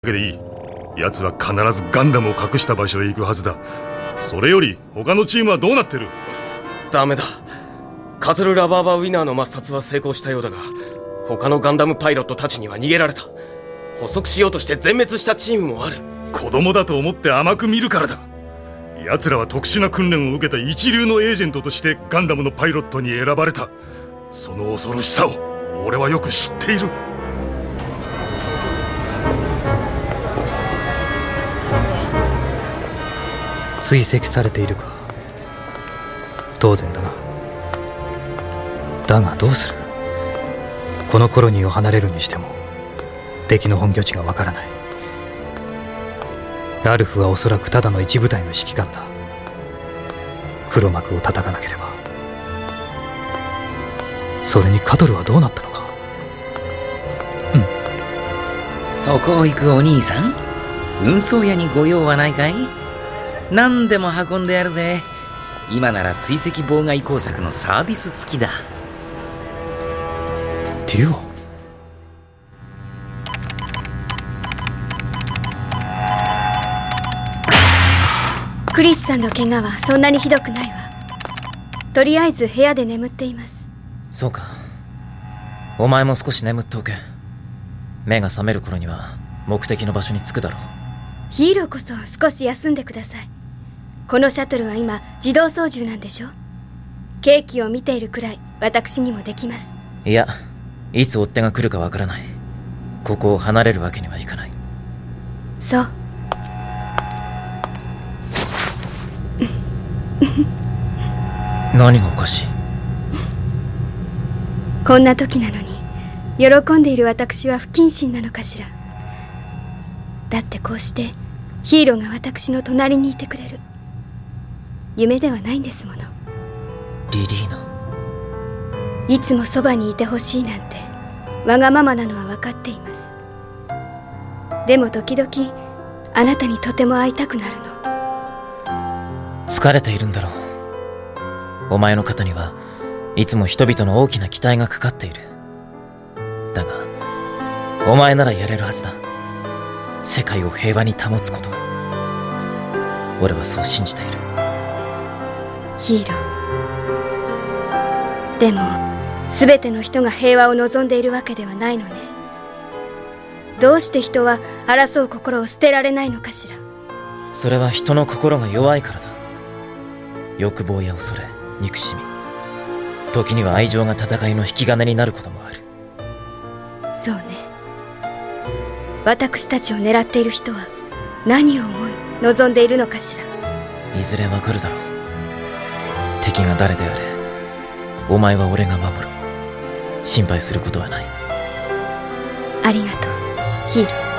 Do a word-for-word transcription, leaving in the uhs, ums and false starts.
けでいい。奴は必ずガンダムを隠した場所へ行くはずだ。それより他のチームはどうなってる？ ダメだ。カトルラバーバーウィナーの抹殺は成功したようだが、他のガンダムパイロットたちには逃げられた。捕捉しようとして全滅したチームもある。 子供だと思って甘く見るからだ。奴らは特殊な訓練を受けた一流のエージェントとしてガンダムのパイロットに選ばれた。その恐ろしさを俺はよく知っている。 追跡されているか。当然だな。だがどうする。このコロニーを離れるにしても敵の本拠地がわからない。ラルフはおそらくただの一部隊の指揮官だ。黒幕を叩かなければ。それにカトルはどうなったのか。 うん。そこを行くお兄さん、運送屋にご用はないかい？何でも運んでやるぜ。今なら追跡妨害工作のサービス付きだ。 デュオ。 クリスさんの怪我はそんなにひどくないわ。とりあえず部屋で眠っています。 そうか。お前も少し眠っておけ。目が覚める頃には目的の場所に着くだろう。 ヒーローこそ少し休んでください。このシャトルは今自動操縦なんでしょ。ケーキを見ているくらい私にもできます。 いや、いつ追っ手が来るかわからない。ここを離れるわけにはいかない。 そう。 何がおかしい？ こんな時なのに喜んでいる私は不謹慎なのかしら。だってこうしてヒーローが私の隣にいてくれる。夢ではないんですもの。 リリーナ、 いつもそばにいてほしいなんてわがままなのは分かっています。でも時々あなたにとても会いたくなるの。 疲れているんだろう。お前の肩にはいつも人々の大きな期待がかかっている。だがお前ならやれるはずだ。世界を平和に保つことが。俺はそう信じている。 ヒーロー。でも全ての人が平和を望んでいるわけではないのね。どうして人は争う心を捨てられないのかしら。 それは人の心が弱いからだ。欲望や恐れ、憎しみ、時には愛情が戦いの引き金になることもある。 そうね。私たちを狙っている人は何を思い望んでいるのかしら。 いずれわかるだろう。敵が誰であれ、お前は俺が守る。心配することはない。 ありがとう、ヒーロー。